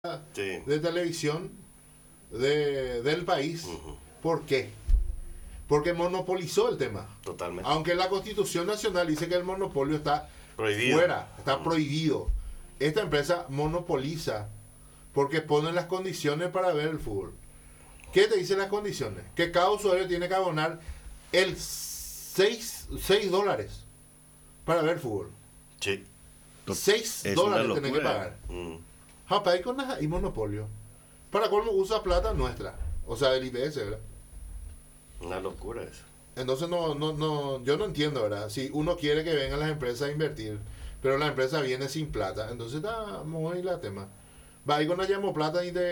Sí. de televisión del país. ¿Por qué? Porque monopolizó el tema. Totalmente. Aunque la Constitución Nacional dice que el monopolio está Prohibido. fuera, está prohibido. Esta empresa monopoliza porque pone las condiciones para ver el fútbol. ¿Qué te dicen las condiciones? Que cada usuario tiene que abonar el 6 dólares para ver fútbol. Sí. 6 Es una dólares tenés que locura. pagar. Japay con y monopolio. Para colmo usa plata nuestra. O sea, del IPS, ¿verdad? Una locura eso. Entonces yo no entiendo, ¿verdad? Si uno quiere que vengan las empresas a invertir, pero la empresa viene sin plata, entonces está muy la tema. Va ahí con la llamo plata y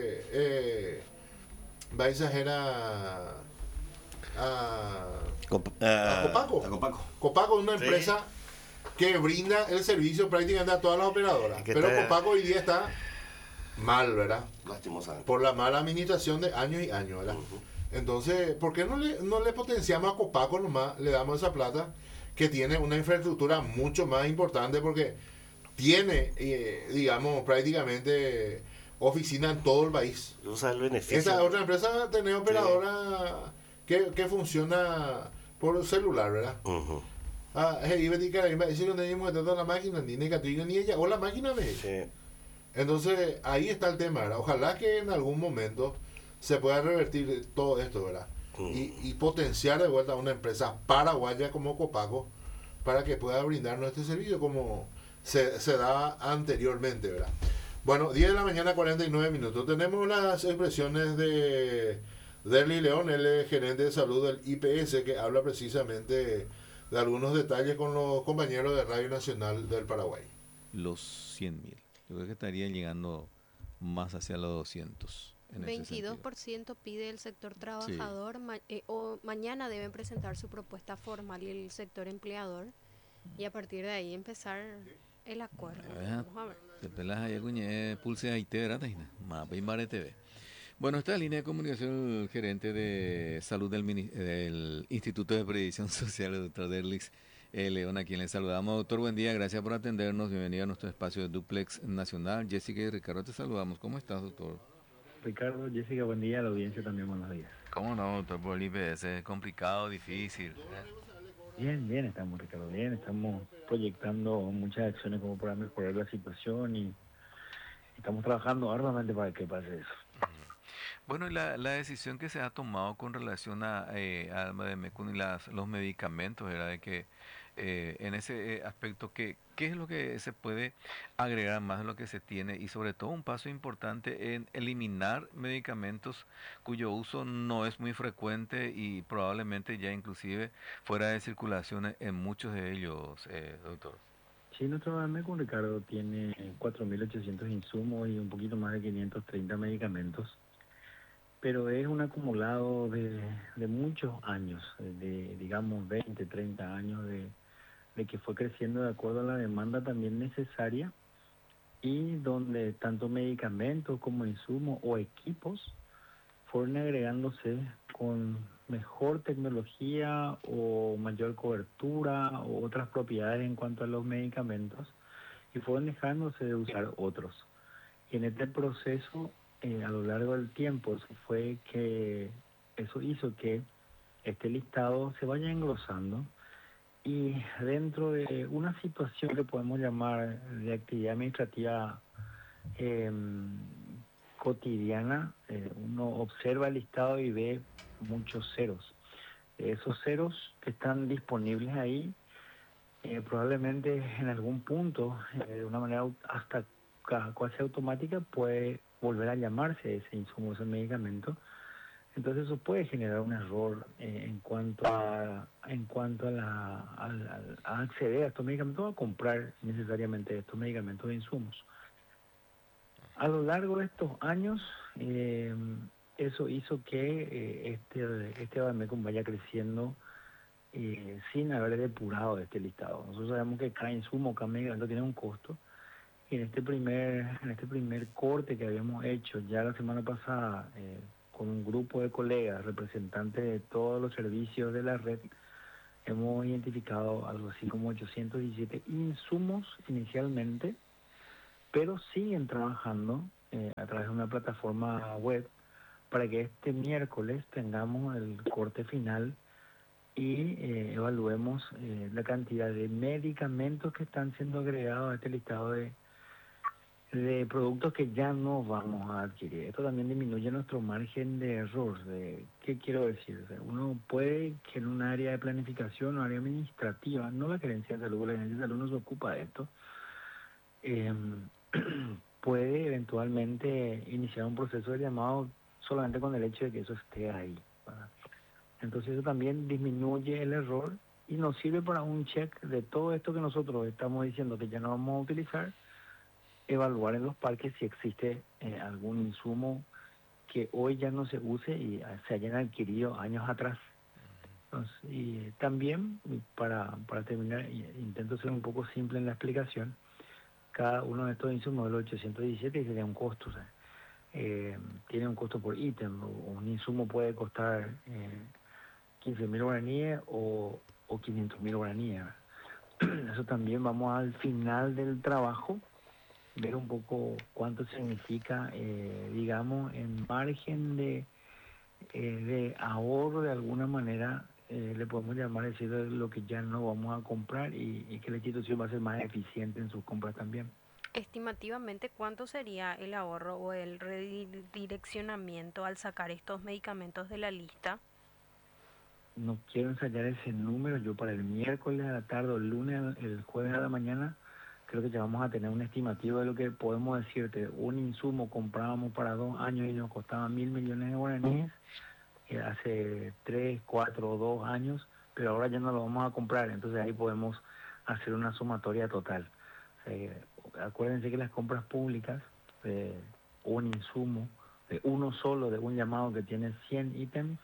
va a exagerar a Copaco. A Copaco. Copaco es una Sí. empresa que brinda el servicio prácticamente a todas las operadoras. Que Pero está- Copaco hoy día está mal, ¿verdad? Lastimosamente. Por la mala administración de años y años, ¿verdad? Entonces, ¿por qué no le potenciamos a Copaco nomás? Le damos esa plata que tiene una infraestructura mucho más importante porque tiene, digamos, prácticamente oficina en todo el país. Usa el beneficio. Esta otra empresa tiene operadora que funciona por celular, ¿verdad? Hey, Betty Caramba, ese no tenemos que tratar la máquina, ni negativo ni ella, o la máquina de ella. Sí. Entonces, ahí está el tema, ¿verdad? Ojalá que en algún momento se pueda revertir todo esto, ¿verdad? Y potenciar de vuelta a una empresa paraguaya como Copaco para que pueda brindarnos este servicio como se daba anteriormente, ¿verdad? Bueno, 10 de la mañana, 49 minutos. Tenemos las expresiones de Derly León, él es gerente de salud del IPS, que habla precisamente de algunos detalles con los compañeros de Radio Nacional del Paraguay. Los 100.000. Yo creo que estaría llegando más hacia los 200 en ese sentido. 22% pide el sector Sí. trabajador, o mañana deben presentar su propuesta formal y el sector empleador, y a partir de ahí empezar el acuerdo. Vamos a ver. Te pelas ahí, cuñé, pulse ahí, te verá, Mapa y Mare TV. Bueno, esta línea de comunicación, el gerente de salud del Instituto de Previsión Social, el doctor Derlix León, a quien le saludamos. Doctor, buen día, gracias por atendernos. Bienvenido a nuestro espacio de Duplex Nacional. Jessica y Ricardo, te saludamos. ¿Cómo estás, doctor? Ricardo, Jessica, buen día, la audiencia también, buenos días. ¿Cómo no, doctor? Por el IPS es complicado, difícil. Bien, estamos, Ricardo, bien, estamos proyectando muchas acciones como para mejorar la situación y estamos trabajando arduamente para que pase eso. Bueno, y la decisión que se ha tomado con relación a Mecún y los medicamentos, era de que en ese aspecto, ¿qué es lo que se puede agregar más de lo que se tiene? Y sobre todo un paso importante en eliminar medicamentos cuyo uso no es muy frecuente y probablemente ya inclusive fuera de circulación en muchos de ellos, doctor. Sí, nuestro AMECUN, Ricardo, tiene 4.800 insumos y un poquito más de 530 medicamentos, pero es un acumulado de muchos años, de digamos 20, 30 años de que fue creciendo de acuerdo a la demanda también necesaria y donde tanto medicamentos como insumos o equipos fueron agregándose con mejor tecnología o mayor cobertura o otras propiedades en cuanto a los medicamentos y fueron dejándose de usar otros. Y en este proceso, a lo largo del tiempo, eso hizo que este listado se vaya engrosando y dentro de una situación que podemos llamar de actividad administrativa eh, cotidiana, uno observa el listado y ve muchos ceros. Esos ceros que están disponibles ahí, probablemente en algún punto, de una manera hasta casi automática, puede volver a llamarse ese insumo, ese medicamento. Entonces eso puede generar un error en cuanto a a acceder a estos medicamentos o a comprar necesariamente estos medicamentos e insumos. A lo largo de estos años, eso hizo que este Bademecum vaya creciendo sin haber depurado este listado. Nosotros sabemos que cada insumo, cada medicamento tiene un costo. Y en este primer corte que habíamos hecho ya la semana pasada con un grupo de colegas, representantes de todos los servicios de la red, hemos identificado algo así como 817 insumos inicialmente, pero siguen trabajando a través de una plataforma web para que este miércoles tengamos el corte final y evaluemos la cantidad de medicamentos que están siendo agregados a este listado de productos que ya no vamos a adquirir. Esto también disminuye nuestro margen de error. ¿Qué quiero decir? O sea, uno puede que en un área de planificación o área administrativa, no la gerencia de salud, la gerencia de salud no se ocupa de esto, puede eventualmente iniciar un proceso de llamado solamente con el hecho de que eso esté ahí, ¿verdad? Entonces eso también disminuye el error y nos sirve para un check de todo esto que nosotros estamos diciendo que ya no vamos a utilizar, evaluar en los parques si existe algún insumo que hoy ya no se use y se hayan adquirido años atrás. Entonces, y también, para terminar, intento ser un poco simple en la explicación, cada uno de estos insumos del 817 sería un costo, o sea, tiene un costo por ítem. Un insumo puede costar 15.000 guaraníes o 500.000 guaraníes. Eso también vamos al final del trabajo, ver un poco cuánto significa, digamos, en margen de ahorro de alguna manera, le podemos llamar, decir, lo que ya no vamos a comprar y que la institución va a ser más eficiente en sus compras también. Estimativamente, ¿cuánto sería el ahorro o el redireccionamiento al sacar estos medicamentos de la lista? No quiero ensayar ese número. Yo para el miércoles a la tarde o el lunes, el jueves a la mañana, creo que ya vamos a tener un estimativo de lo que podemos decirte. Un insumo comprábamos para 2 años y nos costaba 1.000 millones de guaraníes, hace 3, 4 o 2 años, pero ahora ya no lo vamos a comprar. Entonces ahí podemos hacer una sumatoria total. O sea, acuérdense que las compras públicas de un insumo, de uno solo, de un llamado que tiene 100 ítems,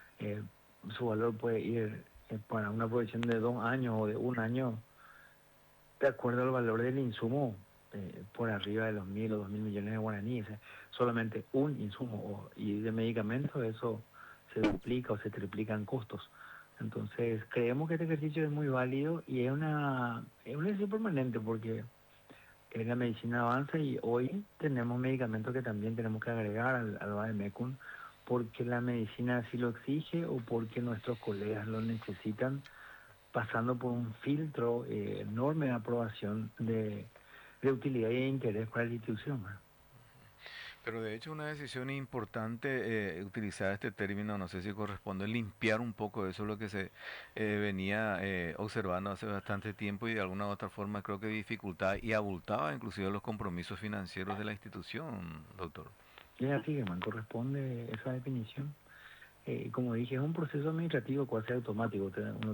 su valor puede ir para una provisión de 2 años o de 1 año, de acuerdo al valor del insumo, por arriba de los 1.000 o 2.000 millones de guaraníes. Solamente un insumo y de medicamentos, eso se duplica o se triplican costos. Entonces creemos que este ejercicio es muy válido y es un ejercicio permanente porque la medicina avanza y hoy tenemos medicamentos que también tenemos que agregar al Vademecum porque la medicina así lo exige o porque nuestros colegas lo necesitan, pasando por un filtro enorme de aprobación de utilidad y de interés para la institución, ¿verdad? Pero de hecho una decisión importante, utilizar este término, no sé si corresponde, limpiar un poco eso, es lo que se venía observando hace bastante tiempo y de alguna u otra forma creo que dificultaba y abultaba inclusive los compromisos financieros de la institución, doctor. Y así, Germán, corresponde esa definición. Como dije, es un proceso administrativo cuasi automático. Uno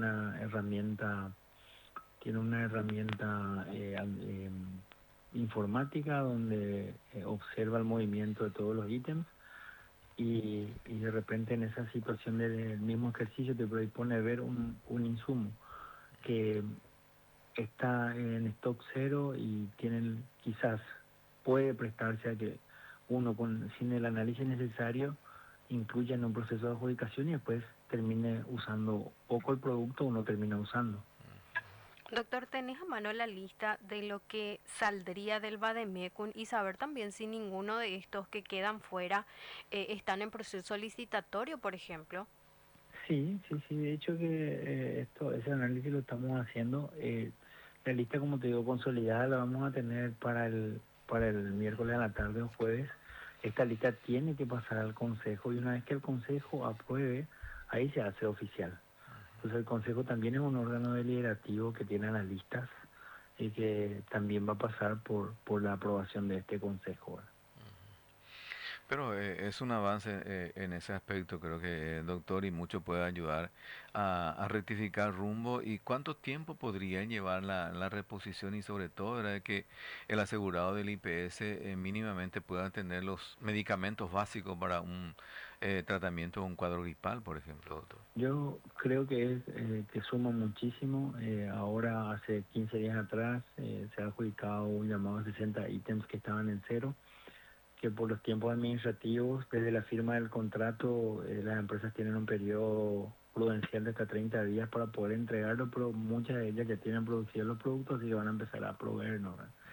tiene una herramienta informática donde observa el movimiento de todos los ítems y de repente en esa situación del mismo ejercicio te propone ver un insumo que está en stock cero y quizás puede prestarse a que uno sin el análisis necesario incluya en un proceso de adjudicación y después termine usando poco el producto o no termina usando. Doctor, ¿tenés a mano la lista de lo que saldría del Vademecum y saber también si ninguno de estos que quedan fuera están en proceso licitatorio, por ejemplo? Sí, de hecho que ese análisis lo estamos haciendo. La lista, como te digo, consolidada la vamos a tener para el miércoles a la tarde o jueves. Esta lista tiene que pasar al Consejo y una vez que el Consejo apruebe, ahí se hace oficial. Entonces el Consejo también es un órgano deliberativo que tiene las listas y que también va a pasar por la aprobación de este Consejo, ¿verdad? Pero es un avance en ese aspecto, creo que doctor, y mucho puede ayudar a rectificar rumbo. ¿Y cuánto tiempo podría llevar la reposición y sobre todo, ¿verdad? Que el asegurado del IPS mínimamente pueda tener los medicamentos básicos para un tratamiento de un cuadro gripal, por ejemplo, doctor? Yo creo que suma muchísimo. Ahora, hace 15 días atrás, se ha adjudicado un llamado de 60 ítems que estaban en cero, que por los tiempos administrativos, desde la firma del contrato, las empresas tienen un periodo prudencial de hasta 30 días para poder entregarlo, pero muchas de ellas ya tienen producidos los productos y van a empezar a proveernos, ¿verdad?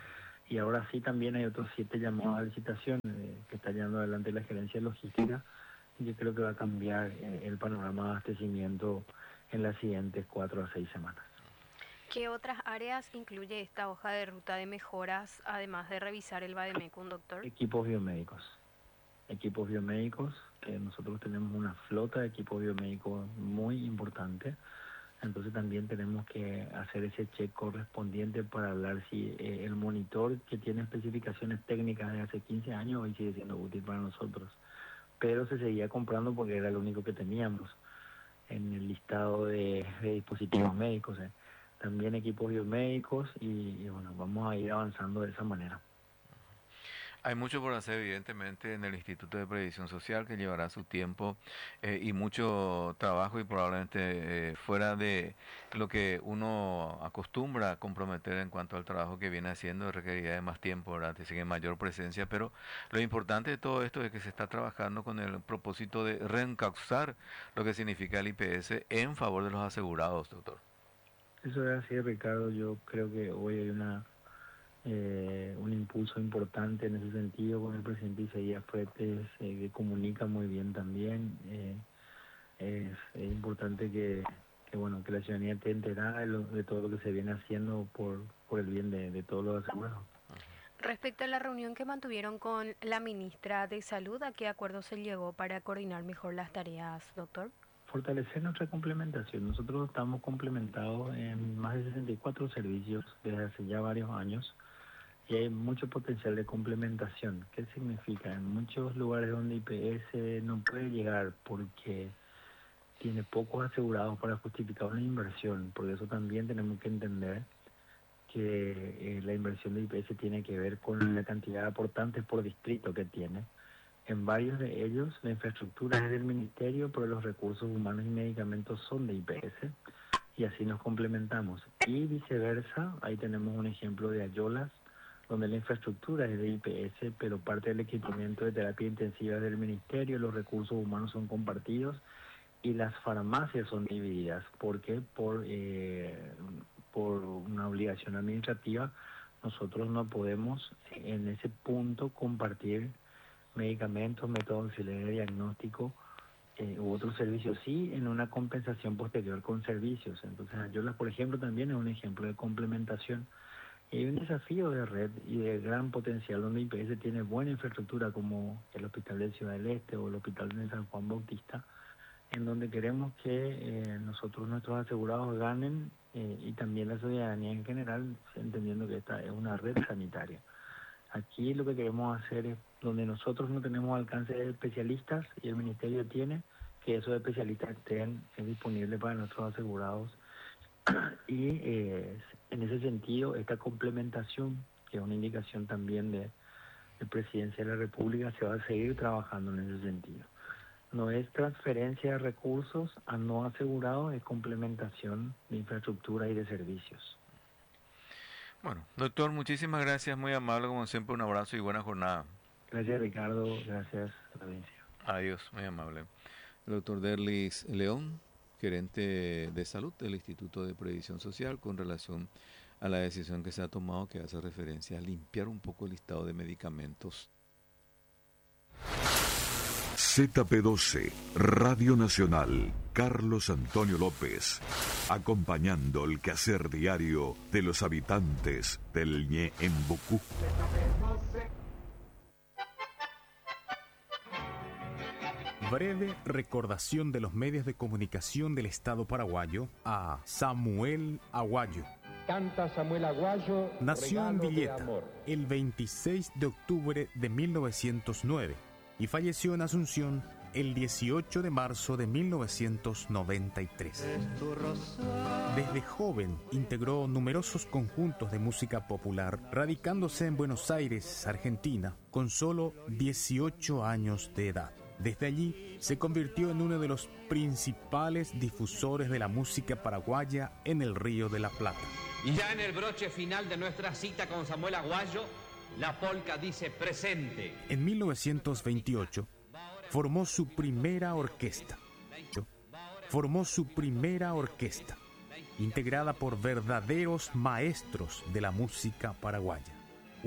Y ahora sí también hay otros 7 llamados a licitación que está llevando adelante la gerencia de logística, y yo creo que va a cambiar el panorama de abastecimiento en las siguientes 4 a 6 semanas. ¿Qué otras áreas incluye esta hoja de ruta de mejoras, además de revisar el Vademecum, doctor? Equipos biomédicos. Equipos biomédicos, que nosotros tenemos una flota de equipos biomédicos muy importante. Entonces también tenemos que hacer ese check correspondiente para hablar si el monitor que tiene especificaciones técnicas de hace 15 años hoy sigue siendo útil para nosotros. Pero se seguía comprando porque era lo único que teníamos en el listado de dispositivos médicos. También equipos biomédicos y bueno, vamos a ir avanzando de esa manera. Hay mucho por hacer, evidentemente, en el Instituto de Previsión Social, que llevará su tiempo y mucho trabajo, y probablemente fuera de lo que uno acostumbra a comprometer en cuanto al trabajo que viene haciendo, requeriría de más tiempo, ¿verdad? Así que mayor presencia, pero lo importante de todo esto es que se está trabajando con el propósito de reencauzar lo que significa el IPS en favor de los asegurados, doctor. Eso es así, Ricardo. Yo creo que hoy hay un impulso importante en ese sentido con el presidente Isaías Fretes, que comunica muy bien también. Es importante que la ciudadanía esté enterada de todo lo que se viene haciendo por el bien de todos los asegurados. Respecto a la reunión que mantuvieron con la ministra de Salud, ¿a qué acuerdo se llegó para coordinar mejor las tareas, doctor? Fortalecer nuestra complementación. Nosotros estamos complementados en más de 64 servicios desde hace ya varios años. Y hay mucho potencial de complementación. ¿Qué significa? En muchos lugares donde IPS no puede llegar porque tiene pocos asegurados para justificar una inversión. Por eso también tenemos que entender que la inversión de IPS tiene que ver con la cantidad de aportantes por distrito que tiene. En varios de ellos la infraestructura es del ministerio, pero los recursos humanos y medicamentos son de IPS, y así nos complementamos. Y viceversa, ahí tenemos un ejemplo de Ayolas, donde la infraestructura es de IPS, pero parte del equipamiento de terapia intensiva es del ministerio, los recursos humanos son compartidos y las farmacias son divididas. ¿Por qué? Por una obligación administrativa, nosotros no podemos en ese punto compartir medicamentos, métodos auxiliares de diagnóstico u otros servicios, sí, en una compensación posterior con servicios. Entonces, Ayolas, por ejemplo, también es un ejemplo de complementación. Y hay un desafío de red y de gran potencial donde IPS tiene buena infraestructura, como el Hospital de Ciudad del Este o el Hospital de San Juan Bautista, en donde queremos que nuestros asegurados ganen, y también la ciudadanía en general, entendiendo que esta es una red sanitaria. Aquí lo que queremos hacer es, donde nosotros no tenemos alcance de especialistas y el ministerio tiene, que esos especialistas estén disponibles para nuestros asegurados. Y en ese sentido, esta complementación, que es una indicación también de Presidencia de la República, se va a seguir trabajando en ese sentido. No es transferencia de recursos a no asegurados, es complementación de infraestructura y de servicios. Bueno, doctor, muchísimas gracias, muy amable como siempre, un abrazo y buena jornada. Gracias, Ricardo, gracias a la audiencia. Adiós, muy amable. El doctor Derlis León, gerente de salud del Instituto de Previsión Social, con relación a la decisión que se ha tomado, que hace referencia a limpiar un poco el listado de medicamentos. ZP12, Radio Nacional, Carlos Antonio López, acompañando el quehacer diario de los habitantes del Ñeembucú. Breve recordación de los medios de comunicación del Estado paraguayo a Samuel Aguayo. Canta Samuel Aguayo. Nació en Villeta el 26 de octubre de 1909 y falleció en Asunción el 18 de marzo de 1993. Desde joven integró numerosos conjuntos de música popular, radicándose en Buenos Aires, Argentina, con solo 18 años de edad. Desde allí se convirtió en uno de los principales difusores de la música paraguaya en el Río de la Plata. Y ya en el broche final de nuestra cita con Samuel Aguayo, la polca dice presente. En 1928 formó su primera orquesta. Integrada por verdaderos maestros de la música paraguaya.